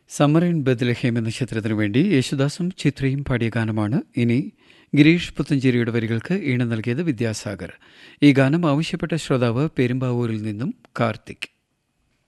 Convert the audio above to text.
Summer in Bethlehem എന്ന ചിത്രത്തിനു വേണ്ടി യേശുദാസും ചിത്രയും പാടിയ ഗാനമാണ്. ഇനി ഗിരീഷ് പുത്തഞ്ചേരിയുടെ വരികൾക്ക് ഈണം നൽകിയത് വിദ്യാസാഗർ. ഈ ഗാനം ആവശ്യപ്പെട്ട ശ്രോതാവ് പെരുമ്പാവൂരിൽ നിന്നും കാർത്തിക്.